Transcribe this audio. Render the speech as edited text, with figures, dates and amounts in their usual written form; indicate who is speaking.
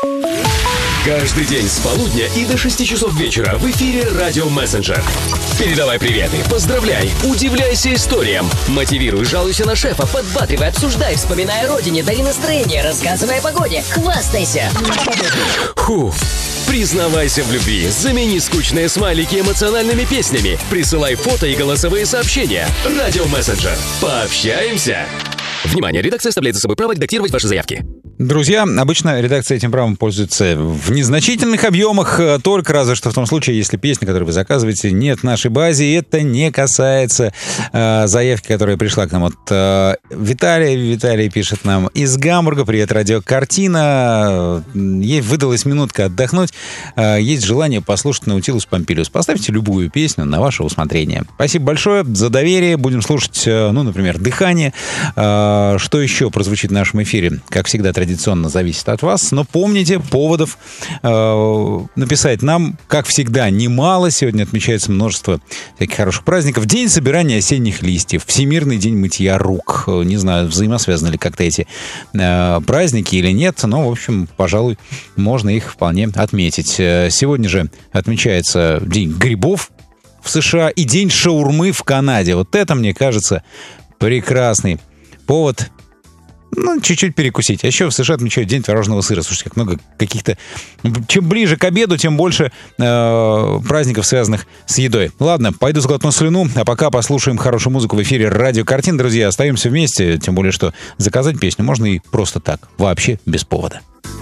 Speaker 1: Каждый день с полудня и до 6 часов вечера в эфире «Радио Мессенджер». Передавай приветы, поздравляй, удивляйся историям.
Speaker 2: Мотивируй, жалуйся на шефа, подбадривай, обсуждай, вспоминай о родине, дари настроение, рассказывай о погоде, хвастайся.
Speaker 1: Признавайся в любви, замени скучные смайлики эмоциональными песнями. Присылай фото и голосовые сообщения. «Радио Мессенджер». Пообщаемся. Внимание, редакция оставляет за собой право редактировать ваши заявки.
Speaker 3: Друзья, обычно редакция этим правом пользуется в незначительных объемах, только разве что в том случае, если песня, которую вы заказываете, нет в нашей базе. Это не касается заявки, которая пришла к нам от Виталия. Виталий пишет нам из Гамбурга. Привет, радио Картина. Ей выдалась минутка отдохнуть. Есть желание послушать Наутилус Помпилиус. Поставьте любую песню на ваше усмотрение. Спасибо большое за доверие. Будем слушать, например, «Дыхание». Что еще прозвучит в нашем эфире? Как всегда, традиционно зависит от вас. Но помните, поводов написать нам, как всегда, немало. Сегодня отмечается множество всяких хороших праздников. День собирания осенних листьев. Всемирный день мытья рук. Не знаю, взаимосвязаны ли как-то эти праздники или нет. Но, в общем, пожалуй, можно их вполне отметить. Сегодня же отмечается День грибов в США и День шаурмы в Канаде. Вот это, мне кажется, прекрасный повод, чуть-чуть перекусить. А еще в США отмечают День творожного сыра. Слушайте, как много каких-то... Чем ближе к обеду, тем больше праздников, связанных с едой. Ладно, пойду сглотну слюну, а пока послушаем хорошую музыку в эфире «Радио Картин». Друзья, остаемся вместе, тем более, что заказать песню можно и просто так, вообще без повода.